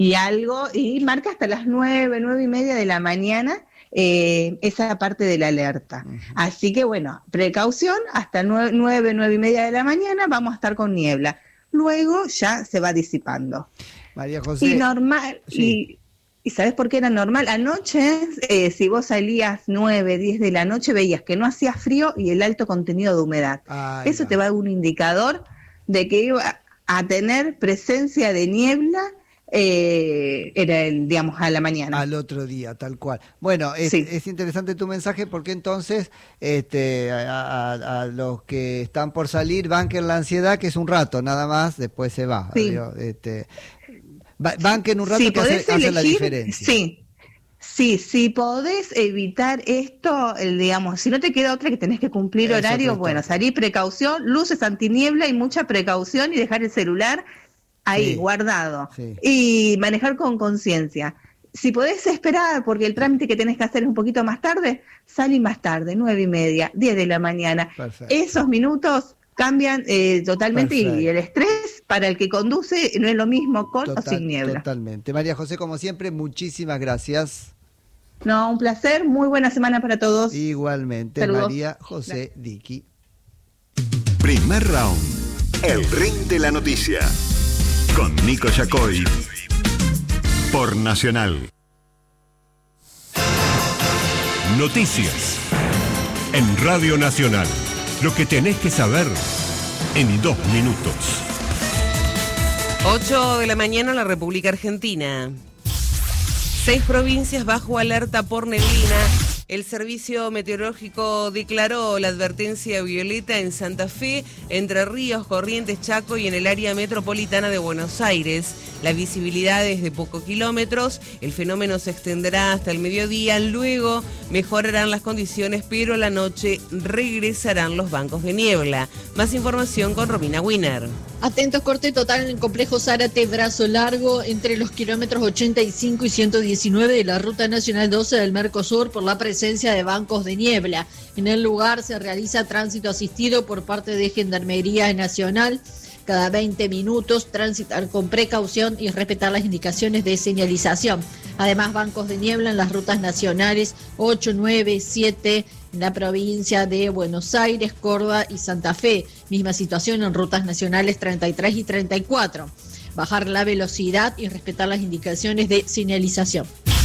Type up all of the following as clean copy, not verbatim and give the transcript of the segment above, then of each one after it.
y algo, y marca hasta las 9:30 de la mañana esa parte de la alerta. Uh-huh. Así que bueno, precaución, hasta 9:30 de la mañana vamos a estar con niebla. Luego ya se va disipando. María José. Y normal, sí. ¿Y sabes por qué era normal? Anoche, si vos salías 9, 10 de la noche, veías que no hacía frío y el alto contenido de humedad. Eso te va a dar un indicador de que iba a tener presencia de niebla, digamos, a la mañana. Al otro día, tal cual. Bueno, es interesante tu mensaje porque entonces a los que están por salir banquen la ansiedad, que es un rato nada más, después se va. Sí. Banquen un rato, que hace la diferencia. Si podés evitar esto, digamos, si no te queda otra que tenés que cumplir horario, bueno, salir, precaución, luces antiniebla y mucha precaución y dejar el celular ahí, guardado. Sí. Y manejar con conciencia. Si podés esperar, porque el trámite que tenés que hacer es un poquito más tarde, salí más tarde, 9:30, 10 de la mañana. Perfecto. Esos minutos cambian totalmente. Perfecto. Y el estrés para el que conduce no es lo mismo con o sin niebla. Totalmente. María José, como siempre, muchísimas gracias. No, un placer, muy buena semana para todos. Igualmente. Saludos. María José Diqui. Primer round, el ring de la noticia, con Nico Yacoy, por Nacional. Noticias en Radio Nacional. Lo que tenés que saber en 2 minutos. 8 de la mañana en la República Argentina. 6 provincias bajo alerta por neblina. El Servicio Meteorológico declaró la advertencia violeta en Santa Fe, Entre Ríos, Corrientes, Chaco y en el área metropolitana de Buenos Aires. La visibilidad es de pocos kilómetros, el fenómeno se extenderá hasta el mediodía, luego mejorarán las condiciones, pero a la noche regresarán los bancos de niebla. Más información con Romina Wiener. Atentos, corte total en el complejo Zárate, Brazo Largo, entre los kilómetros 85 y 119 de la Ruta Nacional 12 del Mercosur por la presencia de bancos de niebla. En el lugar se realiza tránsito asistido por parte de Gendarmería Nacional. Cada 20 minutos transitar con precaución y respetar las indicaciones de señalización. Además, bancos de niebla en las rutas nacionales 8, 9, 7 en la provincia de Buenos Aires, Córdoba y Santa Fe. Misma situación en rutas nacionales 33 y 34. Bajar la velocidad y respetar las indicaciones de señalización.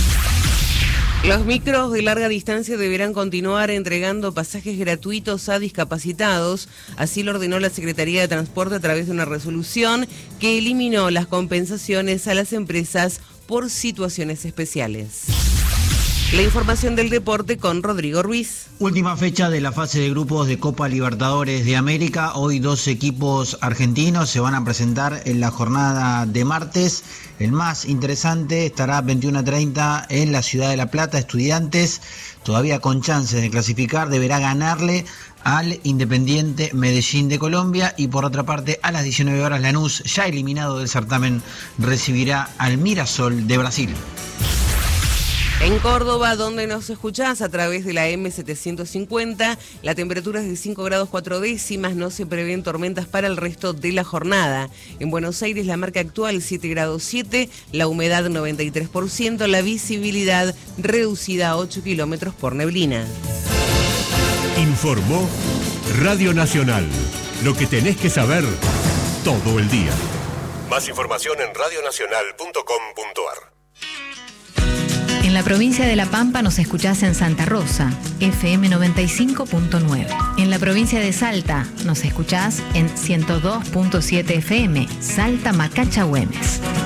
Los micros de larga distancia deberán continuar entregando pasajes gratuitos a discapacitados. Así lo ordenó la Secretaría de Transporte a través de una resolución que eliminó las compensaciones a las empresas por situaciones especiales. La información del deporte con Rodrigo Ruiz. Última fecha de la fase de grupos de Copa Libertadores de América. Hoy 2 equipos argentinos se van a presentar en la jornada de martes. El más interesante estará 21:30 en la Ciudad de La Plata. Estudiantes, todavía con chances de clasificar, deberá ganarle al Independiente Medellín de Colombia. Y por otra parte, a las 19 horas, Lanús, ya eliminado del certamen, recibirá al Mirasol de Brasil. En Córdoba, donde nos escuchás a través de la M750, la temperatura es de 5 grados 4 décimas, no se prevén tormentas para el resto de la jornada. En Buenos Aires la marca actual 7 grados 7, la humedad 93%, la visibilidad reducida a 8 kilómetros por neblina. Informó Radio Nacional, lo que tenés que saber todo el día. Más información en radionacional.com.ar. En la provincia de La Pampa nos escuchás en Santa Rosa, FM 95.9. En la provincia de Salta nos escuchás en 102.7 FM, Salta Macacha Güemes.